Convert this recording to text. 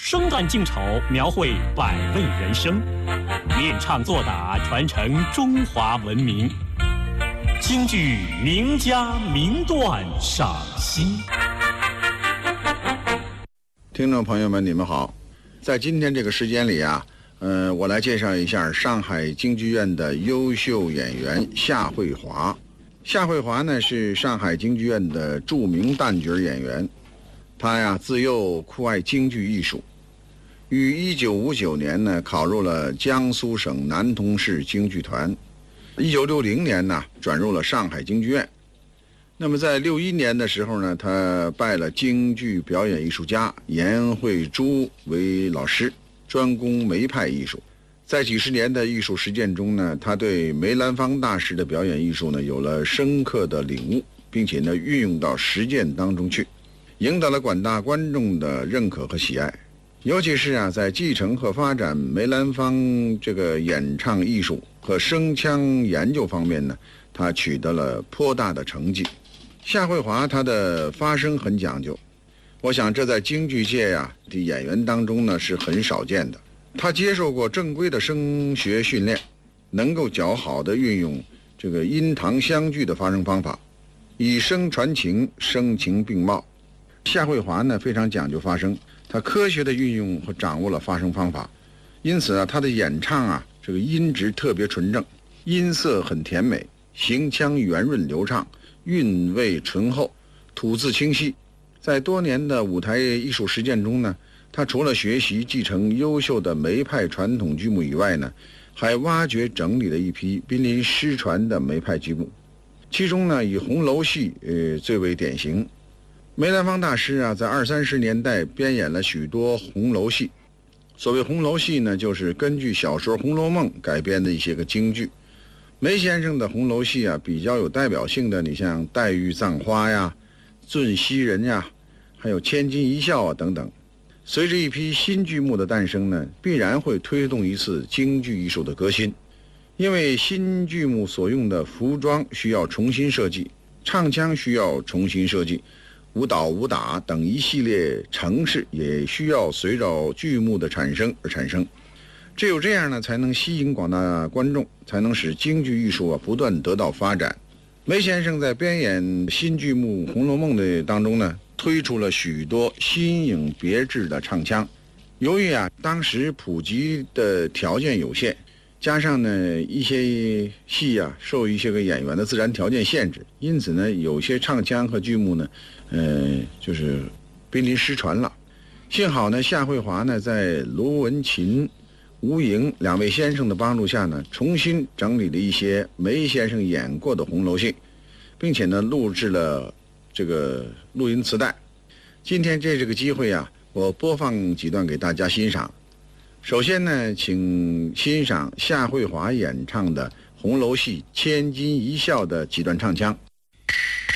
生旦净丑，描绘百味人生，练唱作打，传承中华文明。京剧名家名段赏析。 听众朋友们，你们好，在今天这个时间里啊，我来介绍一下上海京剧院的优秀演员夏慧华。夏慧华呢是上海京剧院的著名旦角演员，他呀自幼酷爱京剧艺术，于1959年呢考入了江苏省南通市京剧团，1960年呢转入了上海京剧院。那么在61年的时候呢，他拜了京剧表演艺术家严慧珠为老师，专攻梅派艺术。在几十年的艺术实践中呢，他对梅兰芳大师的表演艺术呢有了深刻的领悟，并且呢运用到实践当中去，赢得了广大观众的认可和喜爱。尤其是在继承和发展梅兰芳这个演唱艺术和声腔研究方面呢，他取得了颇大的成绩。夏慧华他的发声很讲究，我想这在京剧界的演员当中呢是很少见的。他接受过正规的声学训练，能够较好的运用这个音堂相距的发声方法，以声传情，声情并茂。夏慧华呢非常讲究发声，他科学的运用和掌握了发声方法，因此他的演唱这个音质特别纯正，音色很甜美，行腔圆润流畅，韵味醇厚，吐字清晰。在多年的舞台艺术实践中呢，他除了学习继承优秀的梅派传统剧目以外呢，还挖掘整理了一批濒临失传的梅派剧目，其中呢以红楼戏最为典型。梅兰芳大师在20、30年代编演了许多红楼戏。所谓红楼戏呢，就是根据小说《红楼梦》改编的一些个京剧。梅先生的红楼戏比较有代表性的，你像黛玉葬花呀、醉西人呀，还有千金一笑等等。随着一批新剧目的诞生呢，必然会推动一次京剧艺术的革新，因为新剧目所用的服装需要重新设计，唱腔需要重新设计，舞蹈武打等一系列程式也需要随着剧目的产生而产生。只有这样呢，才能吸引广大观众，才能使京剧艺术不断得到发展。梅先生在编演新剧目《红楼梦》的当中呢，推出了许多新颖别致的唱腔。由于当时普及的条件有限，加上呢一些戏受一些个演员的自然条件限制，因此呢有些唱腔和剧目呢就是濒临失传了。幸好呢夏慧华呢在卢文琴、吴莹两位先生的帮助下呢，重新整理了一些梅先生演过的红楼戏，并且呢录制了这个录音磁带。今天这个机会我播放几段给大家欣赏。首先呢，请欣赏夏慧华演唱的红楼戏《千金一笑》的几段唱腔。